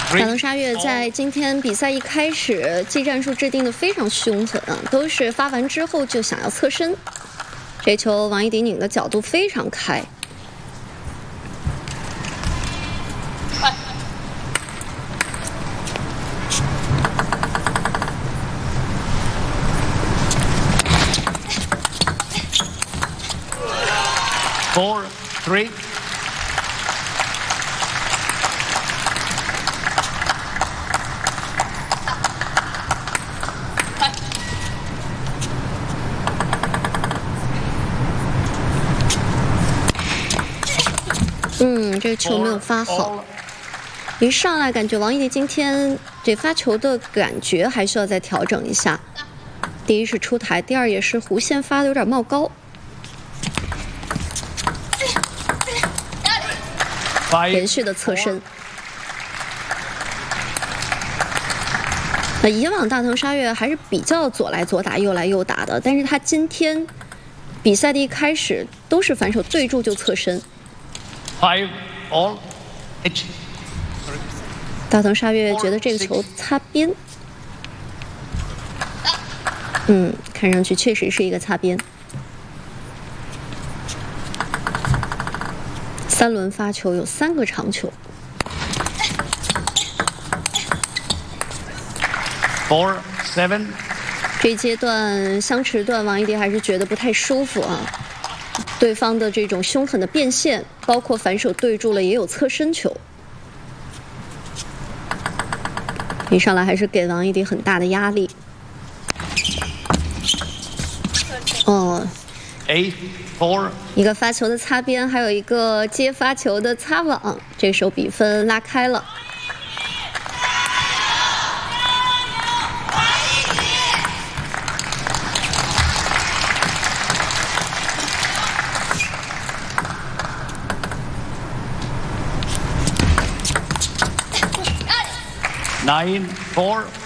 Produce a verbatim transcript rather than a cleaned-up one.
大藤沙月在今天比赛一开始，技战术制定的非常凶狠啊，都是发完之后就想要侧身。这球王艺迪拧的角度非常开。 Four, three. .嗯，这个球没有发好。一上来感觉王艺迪今天这发球的感觉还需要再调整一下。第一是出台，第二也是弧线发的有点冒高。 连续的侧身。那以往大藤沙月还是比较左来左打、右来右打的，但是他今天比赛的一开始都是反手对住就侧身。 Five all. H. 大藤沙月觉得这个球擦边，嗯，看上去确实是一个擦边。 三轮发球有三个长球。 Four seven。 这一阶段相持段，王艺迪还是觉得不太舒服啊。对方的这种凶狠的变线，包括反手对住了，也有侧身球。一上来还是给王艺迪很大的压力。哦。 Eight four。 一个发球的擦边，还有一个接发球的擦网，这时候比分拉开了。 Nine four。